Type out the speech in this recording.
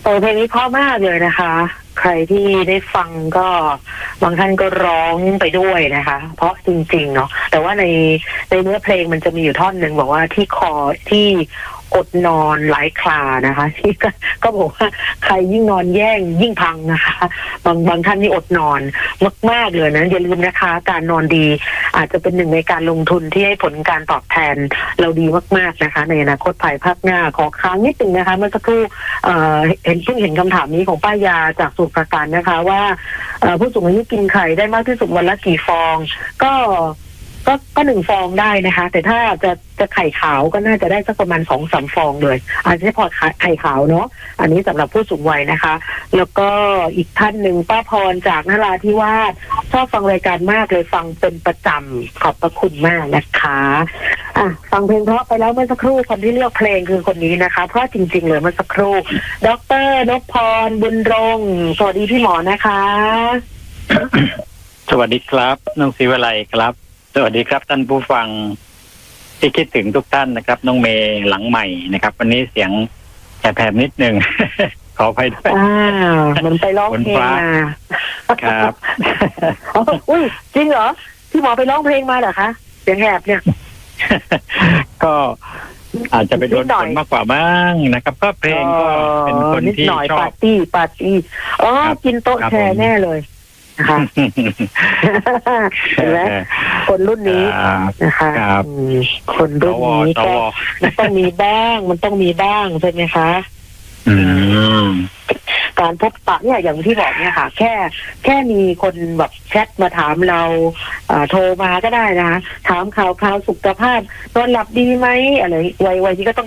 เพลงนี้เพราะมากเลยนะคะ ใครที่ได้ฟังก็บางท่านก็ร้องไปด้วยนะคะ เพราะจริงๆเนาะแต่ว่าในเนื้อเพลงมันจะมีอยู่ท่อนหนึ่งบอกว่าที่คอที่อดนอนหลายครานะคะที่ก็บอกว่าใครยิ่งนอนแย่งยิ่งพังนะคะบางท่านนี่อดนอนมากๆเลยนะอย่าลืมนะคะการนอนดีอาจจะเป็นหนึ่งในการลงทุนที่ให้ผลการตอบแทนเราดีมากๆนะคะในอนาคตภายภาคหน้าขอค้างนิดนึงนะคะเมื่อสักครู่เห็นคำถามนี้ของป้ายาจากสมุทรปราการนะคะว่าผู้สูงอายุกินไข่ได้มากที่สุดวันละกี่ฟองก็1 ฟองได้นะคะแต่ถ้าจะไข่ขาวก็น่าจะได้สักประมาณ2-3 ฟองเลยอาจจะพอไข่ขาวเนาะอันนี้สำหรับผู้สูงวัยนะคะแล้วก็อีกท่านหนึ่งป้าพรจากนราธิวาสชอบฟังรายการมากเลยฟังเป็นประจำขอบพระคุณมากนะคะฟังเพลงเพราะไปแล้วเมื่อสักครู่คนที่เลือกเพลงคือคนนี้นะคะเพราะจริงๆเลยเมื่อสักครู่ดร.นพพรบุญรงค์สวัสดีพี่หมอนะคะสวัสดีครับน้องศรีวลัยครับสวัสดีครับท่านผู้ฟังที่คิดถึงทุกท่านนะครับน้องเมย์หลังใหม่นะครับวันนี้เสียงแผบนิดนึง ขออภัยด้วยมันไปร้องเพลงมาครับอุ้ยจริงเหรอพี่หมอไปร้องเพลงมาเหรอคะเสียงแหบเนี่ยก็อาจจะไปโดนฝนมากกว่าบ้างนะครับก็เพลงก็เป็นคนที่ชอบปาร์ตี้กินโต๊ะแชร์แน่เลยนะคะเห็นไหมคนรุ่นนี้นะคะคนรุ่นนี้ก็มันต้องมีบ้างใช่ไหมคะการพบปะเนี่ยอย่างที่บอกเนี่ยค่ะแค่มีคนแบบแชทมาถามเราโทรมาก็ได้นะถามข่าวสุขภาพนอนหลับดีไหมอะไรวัยที่ก็ต้อง